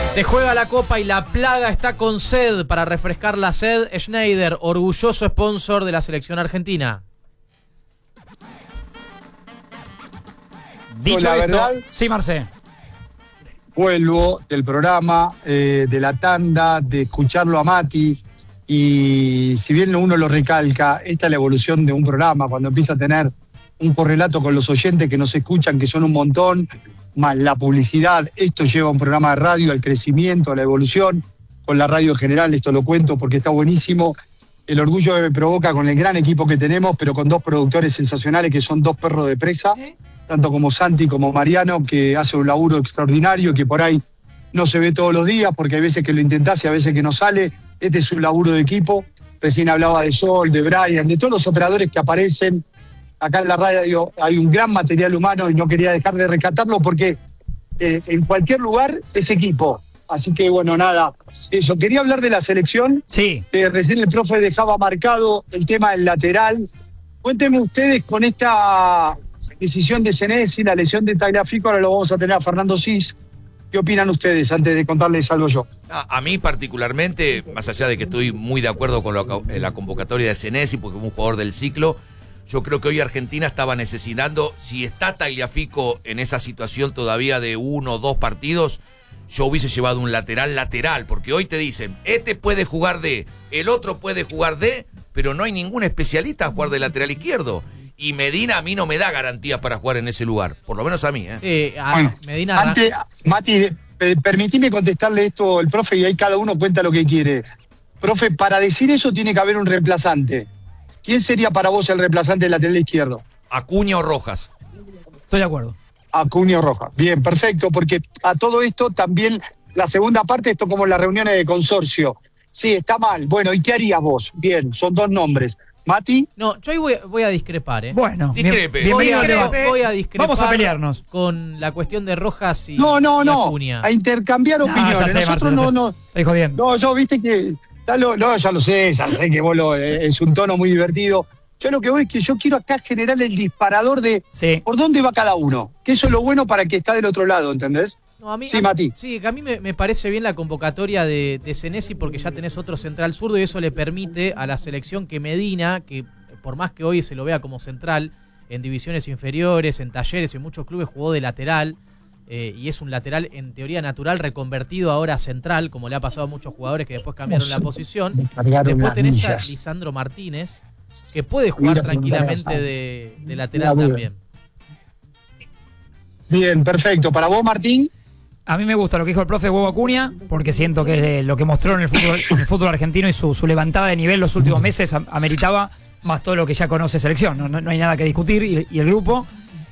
Se juega la Copa y la plaga está con sed. Para refrescar la sed, Schneider, orgulloso sponsor de la selección argentina. Dicho la esto, verdad, sí, Marce. Vuelvo del programa, de la tanda, de escucharlo a Mati, y si bien uno lo recalca, esta es la evolución de un programa, cuando empieza a tener un correlato con los oyentes que nos escuchan, que son un montón, más la publicidad, esto lleva a un programa de radio, al crecimiento, a la evolución, con la radio en general, esto lo cuento porque está buenísimo, el orgullo que me provoca con el gran equipo que tenemos, pero con dos productores sensacionales que son dos perros de presa, tanto como Santi como Mariano, que hace un laburo extraordinario, que por ahí no se ve todos los días, porque hay veces que lo intentás y a veces que no sale. Este es un laburo de equipo. Recién hablaba de Sol, de Brian, de todos los operadores que aparecen. Acá en la radio hay un gran material humano y no quería dejar de rescatarlo porque en cualquier lugar es equipo. Así que, bueno, nada, eso. Quería hablar de la selección. Sí. Recién el profe dejaba marcado el tema del lateral. Cuéntenme ustedes con esta decisión de Senesi, la lesión de Tagliafico, ahora lo vamos a tener a Fernando Sis. ¿Qué opinan ustedes antes de contarles algo yo? A mí particularmente, más allá de que estoy muy de acuerdo con la convocatoria de Senesi, porque es un jugador del ciclo, yo creo que hoy Argentina estaba necesitando, si está Tagliafico en esa situación todavía de 1 o 2 partidos, yo hubiese llevado un lateral, porque hoy te dicen, este puede jugar de, el otro puede jugar de, pero no hay ningún especialista a jugar de lateral izquierdo. Y Medina a mí no me da garantías para jugar en ese lugar, por lo menos a mí. Bueno, Medina. Antes, Mati, permitime contestarle esto al profe y ahí cada uno cuenta lo que quiere. Profe, para decir eso tiene que haber un reemplazante. ¿Quién sería para vos el reemplazante del lateral izquierdo? Acuña o Rojas. Estoy de acuerdo. Acuña o Rojas. Bien, perfecto, porque a todo esto también la segunda parte, esto como las reuniones de consorcio. Sí, está mal. Bueno, ¿y qué harías vos? Bien, son 2 nombres. ¿Mati? No, yo ahí voy a discrepar, ¿eh? Bueno, Discrepe. Voy a discrepar. Vamos a pelearnos. Con la cuestión de Rojas y No, Acuña. a intercambiar opiniones. Ya sé, Nosotros Marcelo, no. estoy jodiendo. No, yo viste que. Ya lo sé que vos es un tono muy divertido. Yo lo que voy es que yo quiero acá generar el disparador de por dónde va cada uno. Que eso es lo bueno para el que está del otro lado, ¿entendés? No, sí, Mati. Sí, que a mí me parece bien la convocatoria de Senesi porque ya tenés otro central zurdo y eso le permite a la selección que Medina, que por más que hoy se lo vea como central, en divisiones inferiores, en Talleres, en muchos clubes jugó de lateral, y es un lateral en teoría natural reconvertido ahora a central, como le ha pasado a muchos jugadores que después cambiaron la posición. Después tenés a Lisandro Martínez, que puede jugar tranquilamente de lateral también. Bien, perfecto. ¿Para vos, Martín? A mí me gusta lo que dijo el profe Hugo Acuña, porque siento que lo que mostró en el fútbol argentino y su levantada de nivel los últimos meses ameritaba más todo lo que ya conoce selección. No hay nada que discutir y el grupo.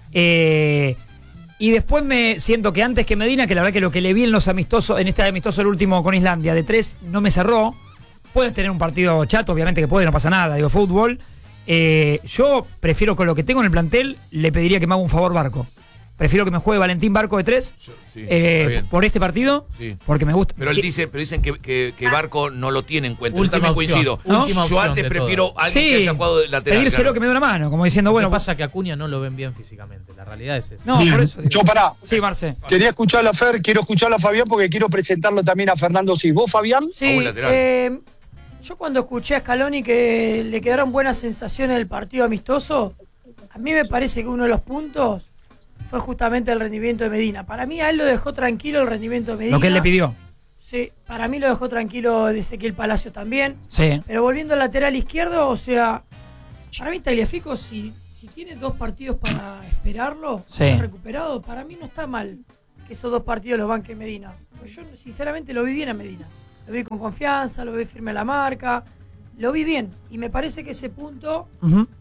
Y después me siento que antes que Medina, que la verdad que lo que le vi en este amistoso el último con Islandia, de 3, no me cerró. Puedes tener un partido chato, obviamente que puede, no pasa nada, digo fútbol. Yo prefiero con lo que tengo en el plantel, le pediría que me haga un favor Barco. Prefiero que me juegue Valentín Barco de 3 por este partido, porque me gusta. Pero dicen que Barco no lo tiene en cuenta. Última Yo también coincido. ¿no? Yo antes prefiero a alguien que haya jugado de lateral. Pedírselo que me dé una mano, como diciendo, bueno. Lo que pasa que Acuña no lo ven bien físicamente, la realidad es esa. No, bien, por eso. yo pará. Sí, Marce. Quería escucharlo a Fer, quiero escucharlo a Fabián porque quiero presentarlo también a Fernando Sis. ¿Vos, Fabián? Sí, yo cuando escuché a Scaloni que le quedaron buenas sensaciones del partido amistoso, a mí me parece que uno de los puntos fue justamente el rendimiento de Medina. Para mí a él lo dejó tranquilo el rendimiento de Medina. Lo que él le pidió. Sí, para mí lo dejó tranquilo de Ezequiel Palacio también. Sí. Pero volviendo al lateral izquierdo, o sea, para mí Tagliafico, si tiene 2 partidos para esperarlo, se ha recuperado, para mí no está mal que esos 2 partidos los banque Medina. Pues yo sinceramente lo vi bien a Medina. Lo vi con confianza, lo vi firme a la marca, lo vi bien. Y me parece que ese punto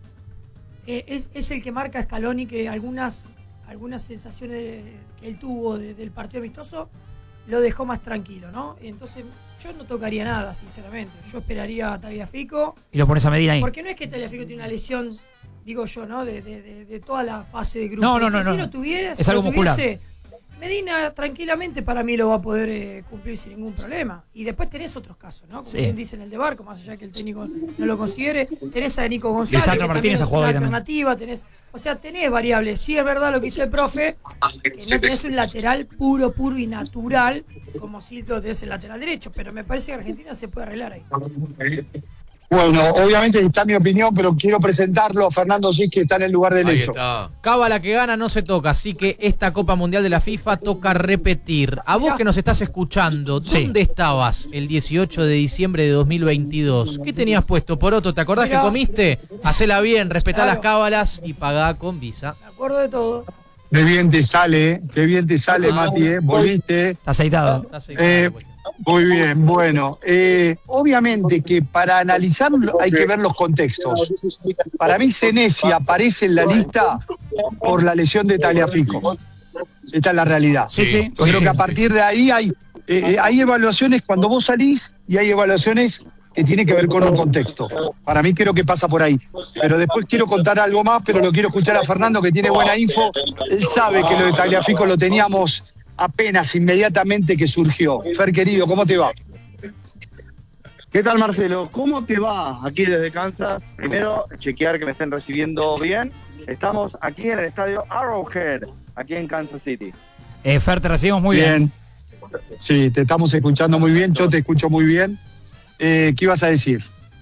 es el que marca Scaloni, que algunas sensaciones que él tuvo del partido amistoso lo dejó más tranquilo, ¿no? Entonces yo no tocaría nada, sinceramente. Yo esperaría a Tagliafico. Y lo pones a Medina ahí. Porque no es que Tagliafico tiene una lesión, digo yo, ¿no? De toda la fase de grupo. No. Si lo tuviese, es algo muscular. Medina tranquilamente para mí lo va a poder cumplir sin ningún problema. Y después tenés otros casos, ¿no? Como bien dicen el de Barco, más allá que el técnico no lo considere. Tenés a Nico González, Lisandro que Martínez también es una también. alternativa. Tenés variables. Sí es verdad lo que dice el profe, que no tenés un lateral puro y natural, como si lo tenés el lateral derecho. Pero me parece que Argentina se puede arreglar ahí. Bueno, obviamente está mi opinión, pero quiero presentarlo a Fernando Sis, que está en el lugar del Ahí hecho. está. Cábala que gana no se toca, así que esta Copa Mundial de la FIFA toca repetir. A vos que nos estás escuchando, ¿dónde estabas el 18 de diciembre de 2022? ¿Qué tenías puesto, Poroto? ¿Te acordás que comiste? Hacela bien, respetá las cábalas y pagá con Visa. Me acuerdo de todo. Qué bien te sale, Mati, volviste. Está aceitado. Estás ahí, Muy bien, bueno. Obviamente que para analizarlo hay que ver los contextos. Para mí Senesi aparece en la lista por la lesión de Tagliafico. Esta es la realidad. Sí. Yo creo que a partir de ahí hay evaluaciones cuando vos salís y hay evaluaciones que tienen que ver con un contexto. Para mí creo que pasa por ahí. Pero después quiero contar algo más, pero lo quiero escuchar a Fernando, que tiene buena info. Él sabe que lo de Tagliafico lo teníamos apenas inmediatamente que surgió. Fer, querido, ¿cómo te va? ¿Qué tal, Marcelo? ¿Cómo te va aquí desde Kansas? Primero, chequear que me estén recibiendo bien. Estamos aquí en el estadio Arrowhead, aquí en Kansas City. Fer, te recibimos muy bien. Sí, te estamos escuchando muy bien, yo te escucho muy bien. ¿Qué ibas a decir?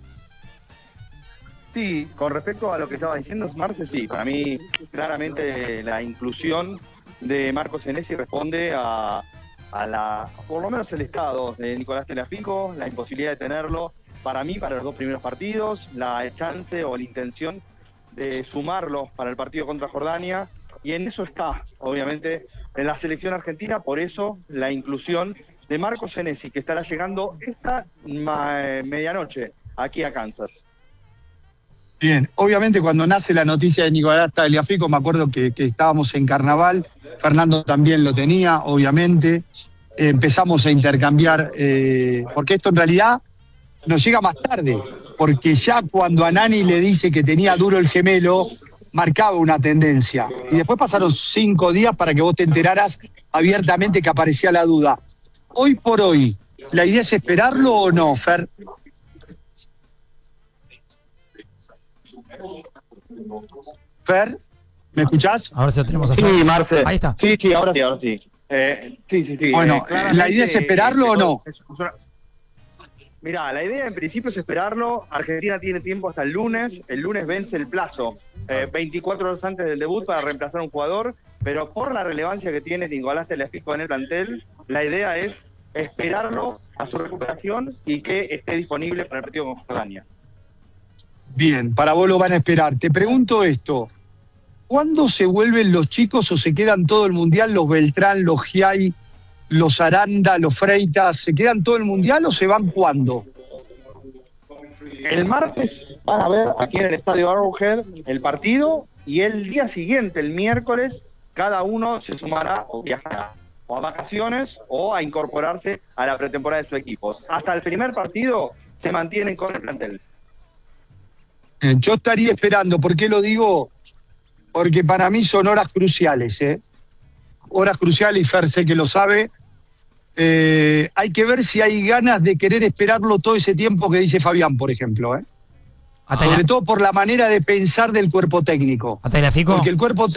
Sí, con respecto a lo que estaba diciendo, Marce, sí. Para mí, claramente, la inclusión de Marco Senesi responde a por lo menos el estado de Nicolás Tagliafico, la imposibilidad de tenerlo para mí para los dos primeros partidos, la chance o la intención de sumarlo para el partido contra Jordania, y en eso está, obviamente, en la selección argentina. Por eso la inclusión de Marco Senesi, que estará llegando esta medianoche aquí a Kansas. Bien, obviamente cuando nace la noticia de Nicolás Tagliafico, me acuerdo que estábamos en Carnaval, Fernando también lo tenía, obviamente, empezamos a intercambiar, porque esto en realidad nos llega más tarde, porque ya cuando a Nani le dice que tenía duro el gemelo, marcaba una tendencia, y después pasaron 5 días para que vos te enteraras abiertamente que aparecía la duda. Hoy por hoy, ¿la idea es esperarlo o no, Fer? Fer, ¿me escuchás? Ahora sí lo tenemos a Sí, Fer. Marce. Ahí está. Sí, ahora sí. Sí. Bueno, ¿la idea es esperarlo o no? Mirá, la idea en principio es esperarlo. Argentina tiene tiempo hasta el lunes. El lunes vence el plazo, 24 horas antes del debut, para reemplazar a un jugador. Pero por la relevancia que tiene Nicolás Tagliafico en el plantel, la idea es esperarlo a su recuperación y que esté disponible para el partido con Jordania. Bien, para vos lo van a esperar. Te pregunto esto, ¿cuándo se vuelven los chicos o se quedan todo el Mundial, los Beltrán, los Giai, los Aranda, los Freitas? ¿Se quedan todo el Mundial o se van cuándo? El martes van a ver aquí en el estadio Arrowhead el partido, y el día siguiente, el miércoles, cada uno se sumará o viajará o a vacaciones o a incorporarse a la pretemporada de su equipo. Hasta el primer partido se mantienen con el plantel. Yo estaría esperando. ¿Por qué lo digo? Porque para mí son horas cruciales, horas cruciales, y Fer sé que lo sabe. Hay que ver si hay ganas de querer esperarlo todo ese tiempo que dice Fabián, por ejemplo, sobre todo por la manera de pensar del cuerpo técnico. ¿A Tagliafico? Porque el cuerpo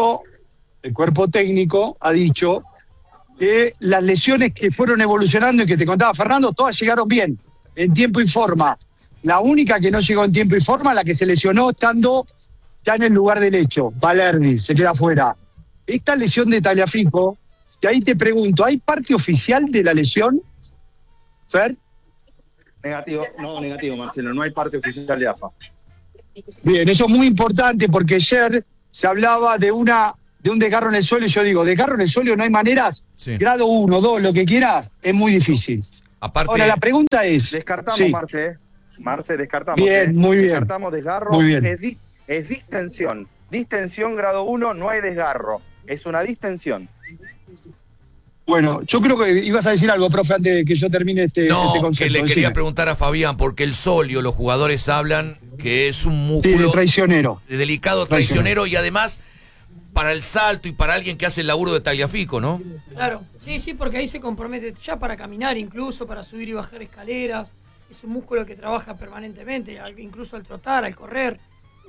técnico ha dicho que las lesiones que fueron evolucionando y que te contaba Fernando, todas llegaron bien, en tiempo y forma. La única que no llegó en tiempo y forma, la que se lesionó estando ya en el lugar del hecho, Valerdi, se queda fuera. Esta lesión de Tagliafico, que ahí te pregunto, ¿hay parte oficial de la lesión, Fer? Negativo, Marcelo, no hay parte oficial de AFA. Bien, eso es muy importante, porque ayer se hablaba de un desgarro en el suelo, y yo digo, desgarro en el suelo no hay maneras, Sí. grado 1, 2, lo que quieras, es muy difícil. Aparte, Ahora, la pregunta es... Descartamos, sí. Marce, descartamos. Bien, muy bien. Descartamos desgarro. Muy bien. Es distensión. Distensión grado 1, no hay desgarro. Es una distensión. Bueno, yo creo que ibas a decir algo, profe, antes de que yo termine este concepto. que le quería Decime. preguntar a Fabián, porque el solio, los jugadores hablan que es un Sí, músculo traicionero. delicado, traicionero, y además para el salto y para alguien que hace el laburo de Tagliafico, ¿no? Claro, sí, porque ahí se compromete ya para caminar, incluso para subir y bajar escaleras. Es un músculo que trabaja permanentemente, incluso al trotar, al correr.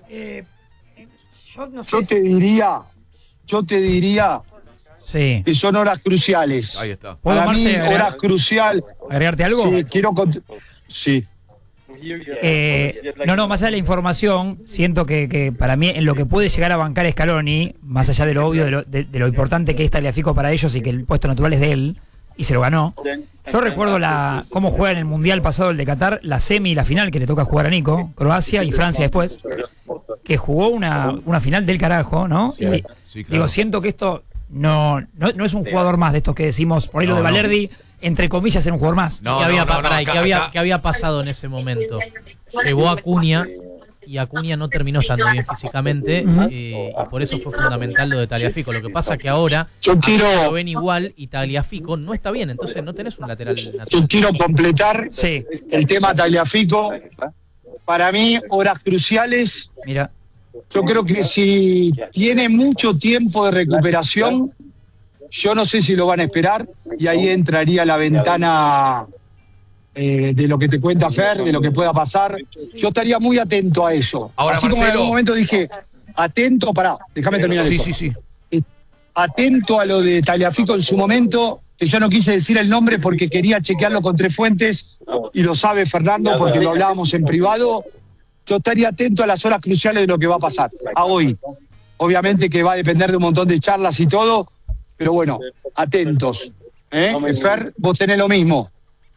Yo no sé. Yo te diría Sí. que son horas cruciales. Ahí está. ¿Puedo, Para mí, Marce, horas crucial. agregarte algo? Sí, sí. No, más allá de la información, siento que para mí en lo que puede llegar a bancar Scaloni, más allá de lo obvio, de lo importante que es Tagliafico para ellos y que el puesto natural es de él, y se lo ganó. Yo recuerdo cómo juega en el Mundial pasado, el de Qatar, la semi y la final que le toca jugar a Nico, Croacia y Francia después, que jugó una final del carajo, ¿no? Sí, Y, sí, claro. digo, siento que esto no es un jugador más de estos que decimos, por ahí lo de Valerdi, entre comillas, era un jugador más. No, ¿Qué había pasado en ese momento? Llegó Acuña y Acuña no terminó estando bien físicamente y por eso fue fundamental lo de Tagliafico. Lo que pasa es que ahora lo ven igual y Tagliafico no está bien, entonces no tenés un lateral natural. Yo quiero completar Sí. el tema Tagliafico. Para mí, horas cruciales. Mira. Yo creo que si tiene mucho tiempo de recuperación, yo no sé si lo van a esperar y ahí entraría la ventana de lo que te cuenta Fer, de lo que pueda pasar. Yo estaría muy atento a eso. Ahora, Así como en Marcelo. algún momento dije, atento, déjame terminar esto. Sí. Atento a lo de Tagliafico en su momento, que yo no quise decir el nombre porque quería chequearlo con 3 fuentes y lo sabe Fernando porque lo hablábamos en privado. Yo estaría atento a las horas cruciales de lo que va a pasar, a hoy. Obviamente que va a depender de un montón de charlas y todo, pero bueno, atentos. Fer, vos tenés lo mismo.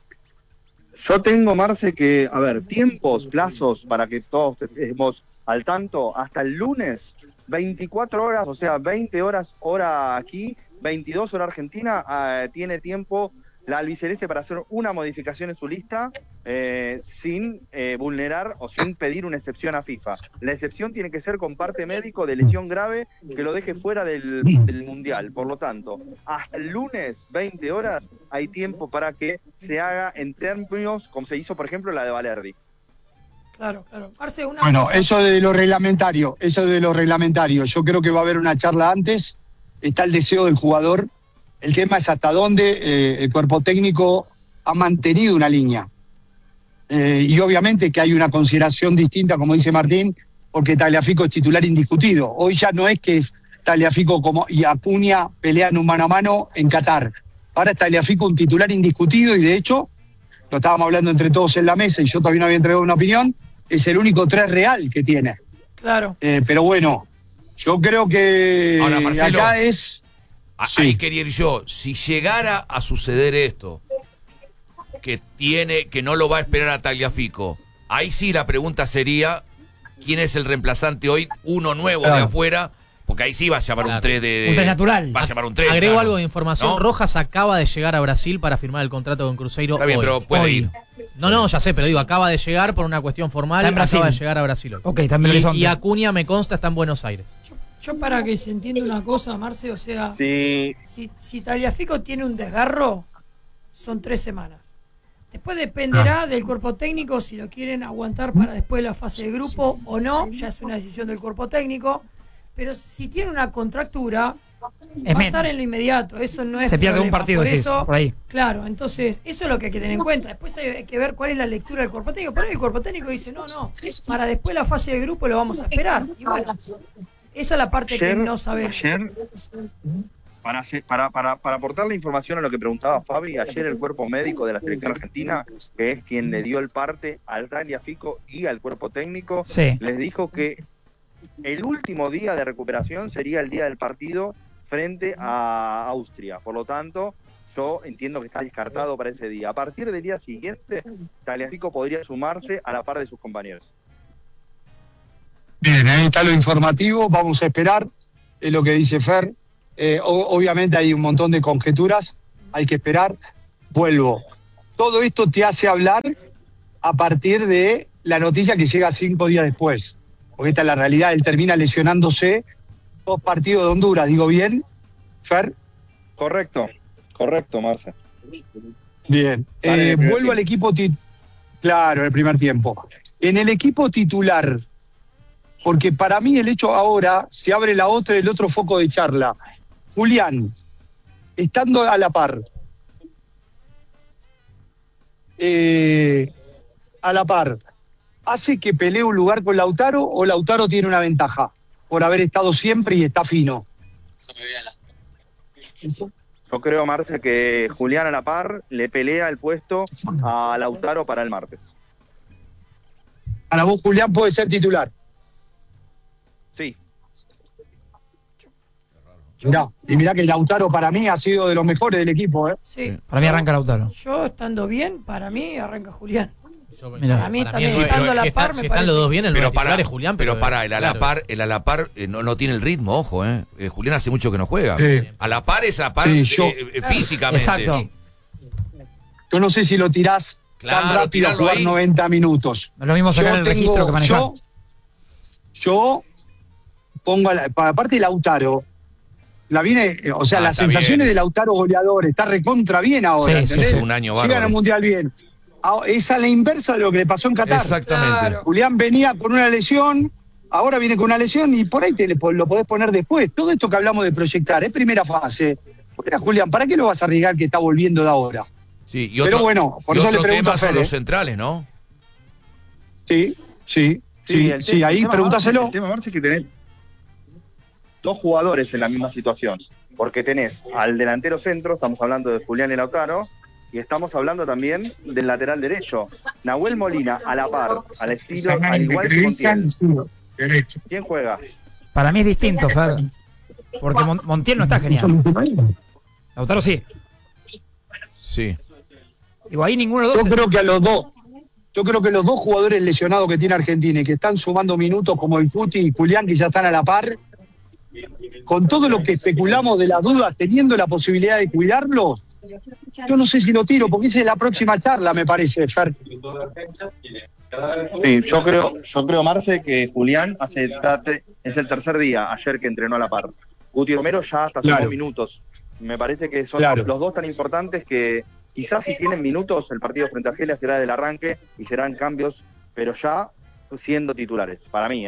Yo tengo, Marce, que, a ver, tiempos, plazos, para que todos estemos al tanto, hasta el lunes, 24 horas, o sea, 20 horas hora aquí, 22 hora Argentina, tiene tiempo la albiceleste para hacer una modificación en su lista sin vulnerar o sin pedir una excepción a FIFA. La excepción tiene que ser con parte médico de lesión grave que lo deje fuera del Mundial. Por lo tanto, hasta el lunes, 20 horas, hay tiempo para que se haga en términos, como se hizo, por ejemplo, la de Valerdi. Claro. Marce, Bueno, eso de lo reglamentario. Yo creo que va a haber una charla antes. Está el deseo del jugador. El tema es hasta dónde el cuerpo técnico ha mantenido una línea. Y obviamente que hay una consideración distinta, como dice Martín, porque Tagliafico es titular indiscutido. Hoy ya no es que es Tagliafico y Acuña pelean un mano a mano en Qatar. Ahora es Tagliafico un titular indiscutido y de hecho, lo estábamos hablando entre todos en la mesa y yo todavía no había entregado una opinión, es el único 3 real que tiene. Claro. Pero bueno, yo creo que Ahora, Marcelo, acá es... Ahí quería ir yo. Si llegara a suceder esto, que no lo va a esperar a Tagliafico, ahí sí la pregunta sería, ¿quién es el reemplazante hoy? Uno nuevo de afuera, porque ahí sí va a llamar un 3 de... Un 3 natural. Va a llamar un 3. Agrego claro. algo de información. ¿No? Rojas acaba de llegar a Brasil para firmar el contrato con Cruzeiro Está bien, hoy. pero puede ir. No, ya sé, pero digo, acaba de llegar por una cuestión formal, Está en Brasil. acaba de llegar a Brasil hoy. Ok, está en Belo Horizonte. Y Acuña, me consta, está en Buenos Aires. Yo para que se entienda una cosa, Marce, o sea, Sí. si Tagliafico tiene un desgarro, son 3 semanas. Después dependerá del cuerpo técnico si lo quieren aguantar para después de la fase de grupo o no, ya es una decisión del cuerpo técnico. Pero si tiene una contractura, va a estar en lo inmediato, eso no es se pierde problema. un partido, por decís, eso, por ahí. Claro, entonces eso es lo que hay que tener en cuenta. Después hay que ver cuál es la lectura del cuerpo técnico. Por ahí el cuerpo técnico dice, no, para después de la fase de grupo lo vamos a esperar. Y bueno, esa es la parte que no sabemos. Ayer, para aportar la información a lo que preguntaba Fabi, ayer el cuerpo médico de la selección argentina, que es quien le dio el parte al Tagliafico y al cuerpo técnico, Sí. les dijo que el último día de recuperación sería el día del partido frente a Austria. Por lo tanto, yo entiendo que está descartado para ese día. A partir del día siguiente, Tagliafico podría sumarse a la par de sus compañeros. Bien, ahí está lo informativo, vamos a esperar, es lo que dice Fer. Obviamente hay un montón de conjeturas, hay que esperar. Vuelvo. Todo esto te hace hablar a partir de la noticia que llega 5 días después. Porque esta es la realidad, él termina lesionándose 2 partidos de Honduras, ¿digo bien, Fer? Correcto, Marce. Bien, Vale, vuelvo al equipo claro, el primer tiempo. En el equipo titular, porque para mí el hecho ahora se abre el otro foco de charla. Julián, estando a la par, ¿hace que pelee un lugar con Lautaro o Lautaro tiene una ventaja por haber estado siempre y está fino? Yo creo, Marce, que Julián a la par le pelea el puesto a Lautaro para el martes. Para vos, Julián puede ser titular. Sí. Mirá que Lautaro para mí ha sido de los mejores del equipo. Sí. Para mí arranca Lautaro. Yo estando bien, para mí arranca Julián. Mirá. Para mí también si estando a la par si me están parece. los dos bien, el Pero titular para, es Julián. pero para, el a la par no tiene el ritmo, ojo, Julián hace mucho que no juega. Sí. A la par es a par físicamente. Exacto. Yo no sé si lo tirás Claro, tan rápido a tirarlo jugar ahí. 90 minutos. No es lo mismo sacar el registro que manejar. Yo pongo, aparte de Lautaro, las está sensaciones bien. de Lautaro goleador, está recontra bien ahora, Sí, ¿entendés? sí, Un año Llega bárbaro. al Mundial bien. Es a la inversa de lo que le pasó en Qatar. Exactamente. Claro. Julián venía con una lesión, ahora viene con una lesión y por ahí lo podés poner después. Todo esto que hablamos de proyectar es primera fase. Mira, Julián, ¿para qué lo vas a arriesgar que está volviendo de ahora? Sí, Pero bueno, por eso le pregunto tema a son Fede. los centrales, ¿no? Sí, el ahí tema, pregúntaselo. El tema, Marce, es que tenés dos jugadores en la misma situación. Porque tenés al delantero centro, estamos hablando de Julián y Lautaro, y estamos hablando también del lateral derecho. Nahuel Molina, a la par, al estilo, al igual que Montiel. ¿Quién juega? Para mí es distinto, Fer. Porque Montiel no está genial. Lautaro sí. Sí. Digo, ahí ninguno de los dos. Yo creo que los dos jugadores lesionados que tiene Argentina y que están sumando minutos como el Cuti y Julián, que ya están a la par, con todo lo que especulamos de las dudas, teniendo la posibilidad de cuidarlos, yo no sé si lo tiro, porque esa es la próxima charla, me parece, Fer. Sí, yo creo, Marce, que Julián es el tercer día ayer que entrenó a la par. Guti Romero ya hasta Claro. 5 minutos. Me parece que son Claro. los dos tan importantes que quizás si tienen minutos el partido frente a Argelia será del arranque y serán cambios, pero ya siendo titulares, para mí,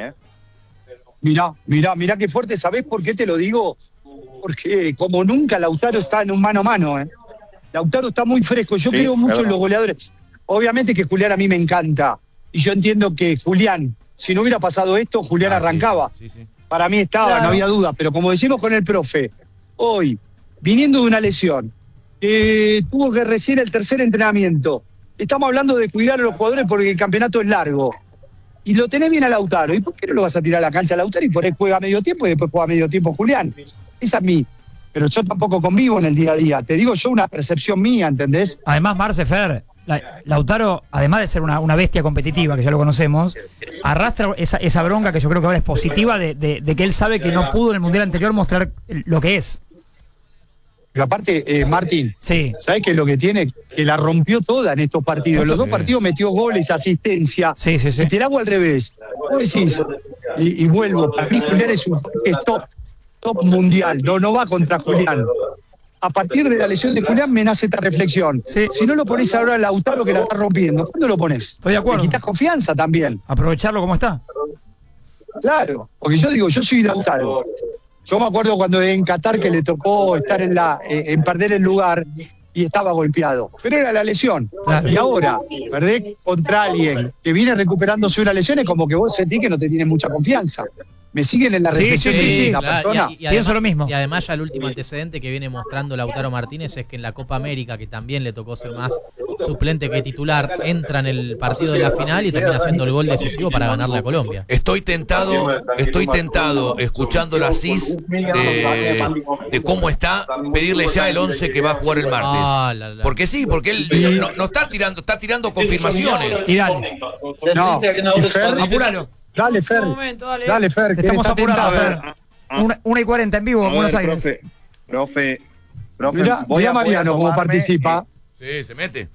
Mirá qué fuerte. ¿Sabés por qué te lo digo? Porque como nunca Lautaro está en un mano a mano, Lautaro está muy fresco. Yo Sí, creo mucho es en verdad. los goleadores. Obviamente que Julián a mí me encanta. Y yo entiendo que Julián, si no hubiera pasado esto, Julián arrancaba. Sí. Para mí estaba, Claro. no había duda. Pero como decimos con el profe, hoy, viniendo de una lesión, tuvo que recién el tercer entrenamiento. Estamos hablando de cuidar a los jugadores porque el campeonato es largo. Y lo tenés bien a Lautaro. ¿Y por qué no lo vas a tirar a la cancha a Lautaro y por ahí juega medio tiempo y después juega medio tiempo Julián? Esa es mí. Pero yo tampoco convivo en el día a día. Te digo yo una percepción mía, ¿entendés? Además, Marce, Fer, Lautaro, además de ser una bestia competitiva, que ya lo conocemos, arrastra esa bronca que yo creo que ahora es positiva de que él sabe que no pudo en el Mundial anterior mostrar lo que es. Pero aparte, Martín, Sí. ¿sabés qué es lo que tiene? Que la rompió toda en estos partidos. En los dos partidos metió goles, asistencia. Sí. Y te la hago al revés. Vos decís, y vuelvo, para mí Julián es top mundial. No va contra Julián. A partir de la lesión de Julián me nace esta reflexión. Sí. Si no lo pones ahora a Lautaro que la está rompiendo, ¿cuándo lo pones? Estoy de acuerdo. Le quitas confianza también. Aprovecharlo como está. Claro, porque yo digo, yo soy Lautaro. Yo me acuerdo cuando en Qatar que le tocó estar en perder el lugar y estaba golpeado. Pero era la lesión. Claro. Y ahora, perdés contra alguien que viene recuperándose una lesión, es como que vos sentís que no te tiene mucha confianza. ¿Me siguen en la Sí, reflexión sí, de sí. la claro, persona? y Pienso además, lo mismo. Y además ya el último antecedente que viene mostrando Lautaro Martínez es que en la Copa América, que también le tocó ser más suplente que titular, entra en el partido de la final y termina haciendo el gol decisivo para ganarle a Colombia. Estoy tentado, escuchando la CIS de cómo está, pedirle ya el 11 que va a jugar el martes. Porque sí, porque él no está tirando confirmaciones. Y dale. No, y Fer, Apúralo. dale, Fer. Un momento, dale. Dale, Fer. que Estamos está apurados, tentado. Fer. 1:40 en vivo, A ver, Buenos Aires. Profe, Mirá voy a Mariano cómo tomarme, participa. Sí, se mete.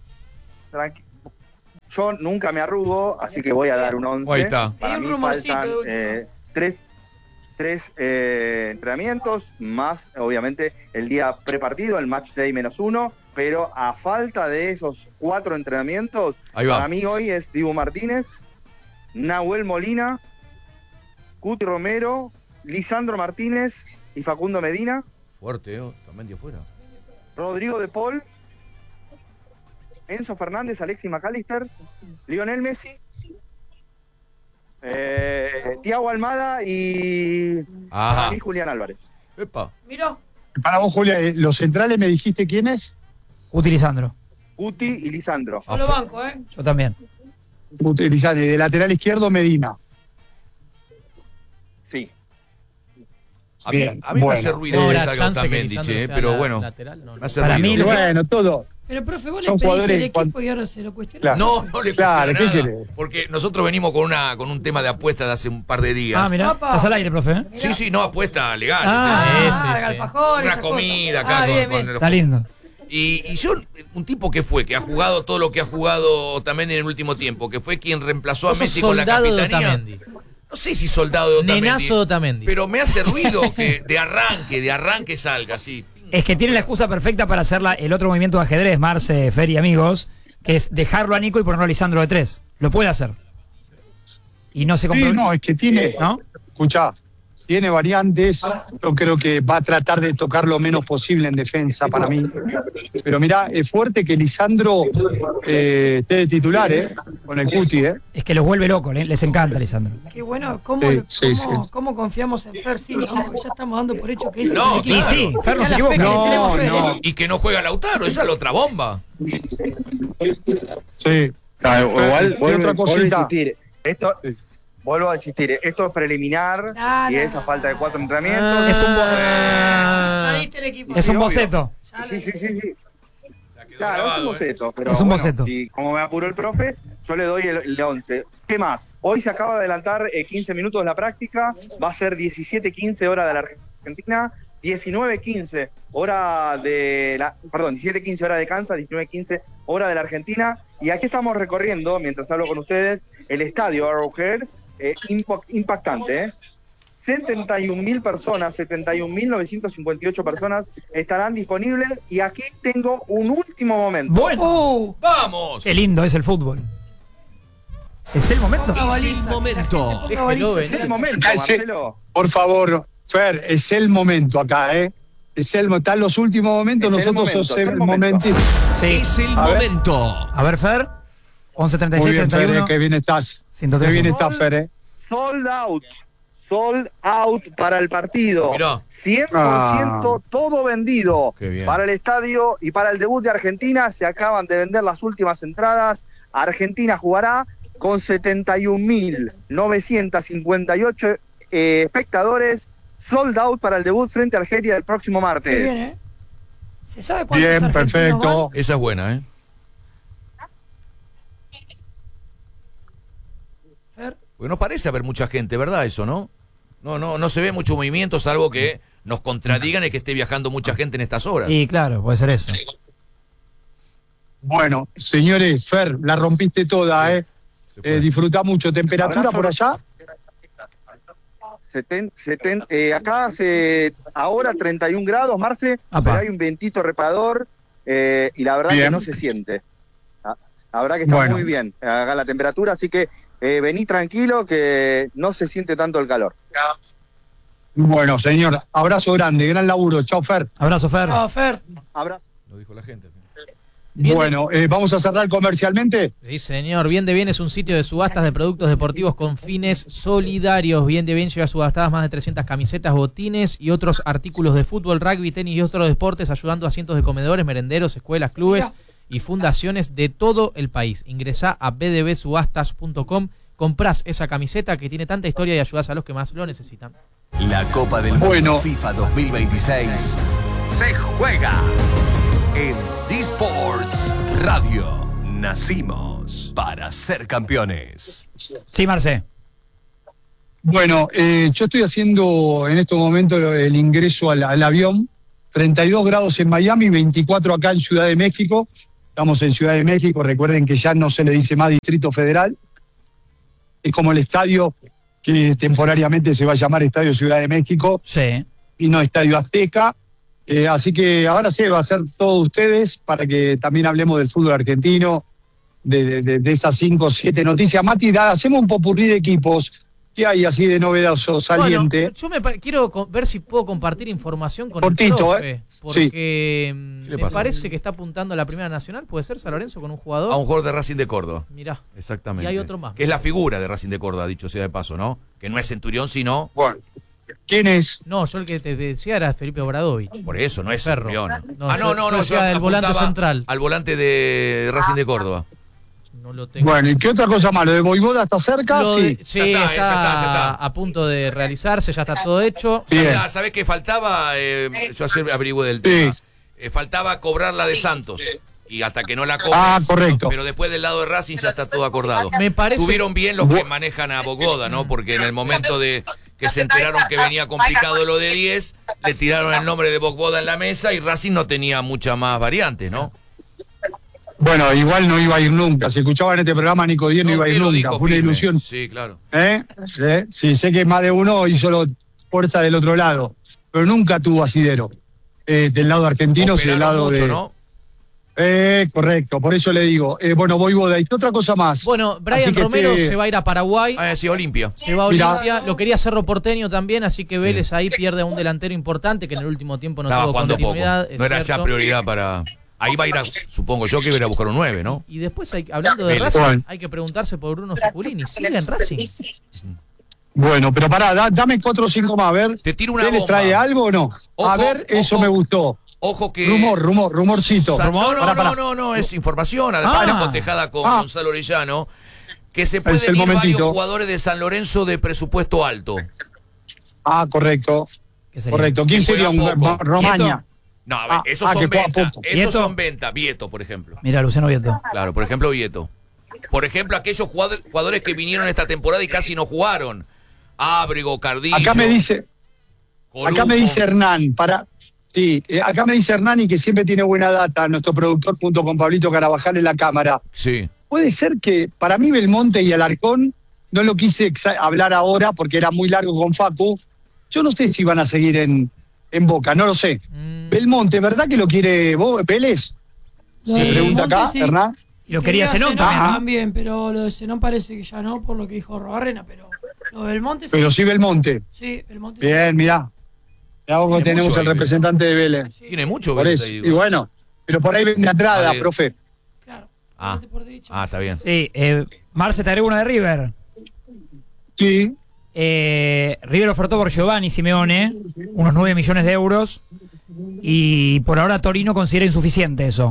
Yo nunca me arrugo, así que voy a dar un 11. Ahí está. Para Y un mí rumorcito faltan de tres entrenamientos, más obviamente el día prepartido, el match day -1, pero a falta de esos 4 entrenamientos, Ahí va. para mí hoy es Dibu Martínez, Nahuel Molina Cuti Romero, Lisandro Martínez y Facundo Medina. Fuerte, también de afuera. Rodrigo de Paul, Enzo Fernández, Alexis McAllister, Lionel Messi, Thiago Almada y para mí Julián Álvarez. Epa. Mirá. Para vos, Julia, los centrales me dijiste quiénes. Cuti Lisandro. Cuti y Lisandro. Yo lo banco, ¿eh? Yo también. Cuti Lisandro. Y de lateral izquierdo, Medina. Sí. A mí, Bien, a mí me hace ruido No que habrá salga chance que Otamendi, Lisandro sea pero bueno. lateral, no. Me hace Para ruido. mí lo que- Bueno, todo. Pero, profe, vos le Son pedís jugadores el equipo y ahora se lo cuestionás. Claro. No le Claro, cuesta ¿qué nada, querés? porque nosotros venimos con un tema de apuesta de hace un par de días. Ah, mirá. Papá. Estás al aire, profe. Sí, no, apuesta legal. Ah, sí. alfajor, Una esas comida cosas. acá Bien, con bien. el- Está lindo. Y yo, un tipo que ha jugado todo lo que ha jugado también en el último tiempo, que fue quien reemplazó a Vos sos Messi con la soldado de capitanía. Otamendi. No sé si soldado de Otamendi. Nenazo de Otamendi. Pero me hace ruido que de arranque salga así. Es que tiene la excusa perfecta para hacer el otro movimiento de ajedrez, Marce, Fer y amigos, que es dejarlo a Nico y ponerlo a Lisandro de 3. Lo puede hacer. Y no se Sí, compromete. no, es que tiene. ¿No? Escuchá, tiene variantes. Yo creo que va a tratar de tocar lo menos posible en defensa para mí. Pero mirá, es fuerte que Lisandro esté de titular, con el Cuti, Es que los vuelve locos, les encanta Lisandro. Qué bueno, ¿cómo, Sí, cómo, sí. cómo confiamos en Fer? Sí, ¿no? Porque ya estamos dando por hecho que ese No, es el equipo. Y sí, Fer no Mirá se la equivoca. fe que le No, tenemos, Fer, no. ¿eh? Y que no juega Lautaro, esa es la otra bomba. Sí. Igual, Y otra cosita. Vuelvo a insistir, esto es preliminar No, y no, esa no. falta de 4 entrenamientos. Es un Ya diste el equipo. Es Sí, un obvio. boceto. Ya Sí, sí, sí, sí. Quedó Claro, es un grabado, boceto, pero Es un bueno, boceto. si, como me apuró el profe, yo le doy el 11. ¿Qué más? Hoy se acaba de adelantar 15 minutos la práctica, va a ser 17:15 hora de la Argentina, 19:15 hora de la, perdón, 17:15 hora de Kansas, 19:15 hora de la Argentina, y aquí estamos recorriendo, mientras hablo con ustedes, el estadio Arrowhead, impactante, ¿eh? 71.000 personas, 71.958 personas estarán disponibles, y aquí tengo un último momento. Bueno, ¡Vamos! qué lindo es el fútbol. Es el momento. Ponga baliza, momento. que la gente Déjelo ponga baliza, Es el sí. momento, Marcelo. Por favor, Fer, es el momento acá, están los últimos momentos, Es el nosotros momento, sos es el el momento. momentito. Sí. Es el A ver. momento. A ver, Fer. Muy 11:36, bien, Fer, 31. que bien estás. 103. Qué bien estás, Fer, Sold out para el partido. Mirá. 100% todo vendido. Qué bien. Para el estadio y para el debut de Argentina. Se acaban de vender las últimas entradas. Argentina jugará con 71.958 espectadores. Sold out para el debut frente a Algeria el próximo martes. Qué bien, ¿eh? ¿Se sabe cuántos Bien, argentinos perfecto. Esa es buena, ¿eh? van, Fer? Porque no parece haber mucha gente, ¿verdad? Eso, ¿no? No se ve mucho movimiento, salvo que nos contradigan el que esté viajando mucha gente en estas horas. Y claro, puede ser eso. Bueno, señores, Fer, la rompiste toda, Se puede. disfrutá mucho. ¿Temperatura Abrazo. por allá? Acá hace ahora 31 grados, Marce, Apa. pero hay un vientito reparador y la verdad Bien. que no se siente. La verdad que está Bueno. muy bien acá la temperatura, así que vení tranquilo que no se siente tanto el calor. Bueno, señor, abrazo grande, gran laburo. Chao, Fer. Abrazo, Fer. No, Fer. Abrazo. Lo dijo la gente. Bien Bueno, vamos a cerrar comercialmente. Sí, señor. Bien de Bien es un sitio de subastas de productos deportivos con fines solidarios. Bien de Bien lleva subastadas más de 300 camisetas, botines y otros artículos de fútbol, rugby, tenis y otros deportes, ayudando a cientos de comedores, merenderos, escuelas, clubes y fundaciones de todo el país. Ingresá a bdbsubastas.com, comprás esa camiseta que tiene tanta historia y ayudás a los que más lo necesitan. La Copa del Mundo Bueno. FIFA 2026 se juega en eSports Radio. Nacimos para ser campeones. Sí, Marce. Bueno, yo estoy haciendo en estos momentos el ingreso al avión. 32 grados en Miami, 24 acá en Ciudad de México. Estamos en Ciudad de México, recuerden que ya no se le dice más Distrito Federal. Es como el estadio que temporariamente se va a llamar Estadio Ciudad de México Sí. y no Estadio Azteca. Así que ahora sí va a ser todos ustedes para que también hablemos del fútbol argentino, de esas 5 o 7 noticias. Mati, hacemos un popurrí de equipos. ¿Qué hay así de novedoso saliente? Bueno, yo quiero ver si puedo compartir información con Cortito, el profe, porque ¿Qué le me pasa? parece que está apuntando a la Primera Nacional, ¿puede ser San Lorenzo con un jugador? A un jugador de Racing de Córdoba. Mirá. Exactamente. Y hay otro más. Que es la figura de Racing de Córdoba, dicho sea de paso, ¿no? Que no es Centurión, sino... Bueno, ¿quién es? No, yo el que te decía era Felipe Obradovich. Por eso, no es Ferro. Centurión. No, yo decía del volante apuntaba central. Al volante de Racing de Córdoba. No lo tengo. Bueno, ¿y qué otra cosa más? ¿Lo de Voivoda está cerca? Sí. Sí, Ya está, está, ya está. a punto de realizarse, ya está todo hecho. Bien. ¿Sabés qué faltaba? Yo ayer averigüé del tema. Faltaba cobrar la de Santos. Y hasta que no la cobres. Correcto. Pero después del lado de Racing ya está todo acordado. Me parece. Tuvieron bien los que manejan a Bogoda, ¿no? Porque en el momento de que se enteraron que venía complicado lo de 10, le tiraron el nombre de Bogoda en la mesa y Racing no tenía muchas más variantes, ¿no? Bueno, igual no iba a ir nunca. Si escuchaba en este programa, Nico Díez no iba a ir Lo nunca. dijo Fue una firme. ilusión. Sí, claro. Sí, sé que más de uno hizo fuerza del otro lado, pero nunca tuvo asidero. Del lado argentino y del Operaron lado mucho, de... ¿no? Correcto, por eso le digo. Bueno, Voivoda, ¿y qué otra cosa más? Bueno, Brian Así que Romero se va a ir a Paraguay. Sí, Olimpia. Se va a Mirá. Olimpia, lo quería Cerro Porteño también, así que Vélez ahí pierde a un delantero importante que en el último tiempo no Estaba tuvo jugando poco. continuidad. es No era ya cierto. prioridad para... Ahí va a ir a, supongo yo que va a ir a buscar un 9, ¿no? Y después, hablando de Vélez. Racing, Bueno. hay que preguntarse por Bruno Zuculini. ¿Sigue en Racing? Bueno, pero pará, dame 4 o 5 más, a ver. Te tiro una ¿Vélez bomba. trae algo o no? Ojo, a ver, eso ojo. me gustó. Ojo que... Rumorcito. No, es información, además Ah. una cotejada con Gonzalo Orellano, que se Es pueden el ir varios momentito. jugadores de San Lorenzo de presupuesto alto. Correcto. ¿Qué sería? Correcto. ¿Quién Que sería juega poco. Romaña? No, esos que son juega venta. poco. Esos ¿Vieto? son venta. Vieto, por ejemplo. Mira, Luciano Vieto. Claro, por ejemplo, Vieto. Por ejemplo, aquellos jugadores que vinieron esta temporada y casi no jugaron. Ábrego, Cardillo. Acá me dice Hernán, acá me dice Hernán y que siempre tiene buena data, nuestro productor junto con Pablito Carabajal en la cámara. Sí. Puede ser que para mí Belmonte y Alarcón, no lo quise hablar ahora porque era muy largo con Facu, yo no sé si van a seguir en Boca, no lo sé. Belmonte, ¿verdad que lo quiere Vélez? Lo Me de pregunta acá, Belmonte, sí. Hernán. Y lo quería Zenón también, ¿no? También, pero lo de Zenón parece que ya no, por lo que dijo Robarrena, pero lo de Belmonte sí. Pero sí Belmonte. Sí, Belmonte Bien, mirá. Mirá vos que Tiene tenemos mucho el ahí, representante de Vélez. sí. Tiene mucho Por Vélez eso. ahí. Y bueno, pero por ahí vende atrada, Vale. profe. Claro. Ah. Belmonte por derecha. Está bien. Sí, Marce te agrego una de River. Sí. River ofertó por Giovanni Simeone unos 9 millones de euros y por ahora Torino considera insuficiente eso.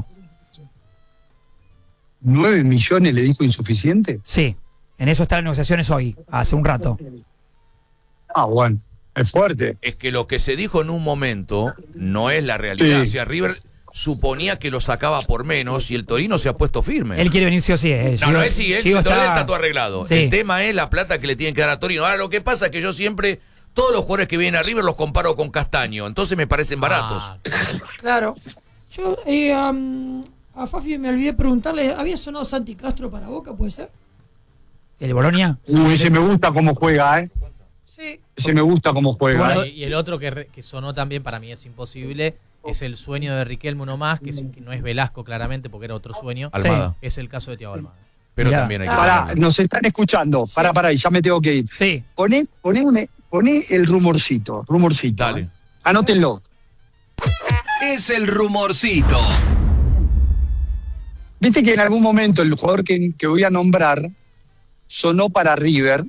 9 millones le dijo insuficiente. Sí, en eso están las negociaciones hoy, hace un rato. Bueno, es fuerte. Es que lo que se dijo en un momento no es la realidad. Sí. O sea, River suponía que lo sacaba por menos y el Torino se ha puesto firme. Él quiere venir sí o sí. No, es sí, el Gio Torino está todo arreglado. Sí. El tema es la plata que le tienen que dar a Torino. Ahora, lo que pasa es que yo siempre, todos los jugadores que vienen a River los comparo con Castaño, entonces me parecen baratos. Claro. Yo a Fafi me olvidé preguntarle, ¿había sonado Santi Castro para Boca, puede ser? ¿El Bolonia? Ese me gusta cómo juega, Sí. Ese me gusta cómo juega. Bueno, Y el otro que sonó también, para mí es imposible, es el sueño de Riquelme uno más, que no es Velasco claramente, porque era otro sueño. Almada. Es el caso de Thiago Almada. Pero Mirá. también hay que Pará, ganarlo. nos están escuchando. Pará, y ya me tengo que ir. Sí. Poné el rumorcito. Dale. Anótenlo. Es el rumorcito. Viste que en algún momento el jugador que voy a nombrar sonó para River.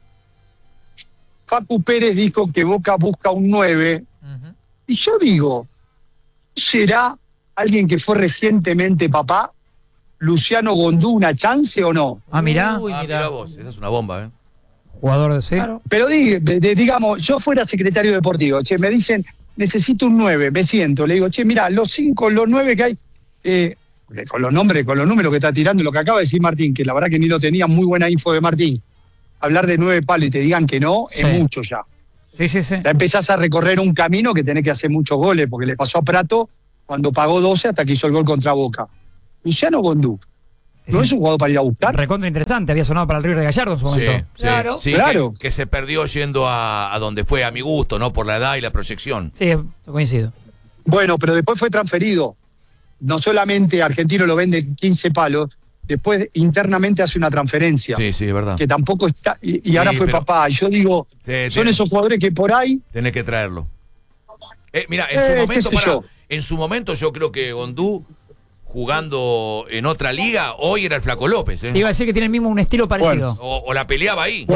Facu Pérez dijo que Boca busca un 9. Ujú. Y yo digo, ¿será alguien que fue recientemente papá? ¿Luciano Gondú una chance o no? Mirá, Uy, mirá. Mirá vos, esa es una bomba, ¿eh? jugador de sí. Claro. Pero digamos, yo fuera secretario deportivo, me dicen, necesito un 9, me siento, le digo, mirá, los 9 que hay, con los números que está tirando, lo que acaba de decir Martín, que la verdad que ni lo tenía, muy buena info de Martín, hablar de 9 palos y te digan que no, Sí. es mucho ya. Sí. Ya empezás a recorrer un camino que tenés que hacer muchos goles, porque le pasó a Prato cuando pagó 12 hasta que hizo el gol contra Boca. Luciano Gondú, ¿no es un jugador para ir a buscar? Recontra interesante, había sonado para el River de Gallardo en su momento. Claro. Sí, Claro. que se perdió yendo a donde fue, a mi gusto, ¿no? Por la edad y la proyección. Sí, coincido. Bueno, pero después fue transferido. No solamente Argentino lo vende 15 palos, después internamente hace una transferencia. Sí, es verdad. Que tampoco está, y ahora fue papá. Y yo digo, son esos jugadores que por ahí... Tenés que traerlo. Mira, en su momento yo creo que Gondú, jugando en otra liga, hoy era el Flaco López. Te iba a decir que tiene el mismo un estilo parecido. O la peleaba ahí.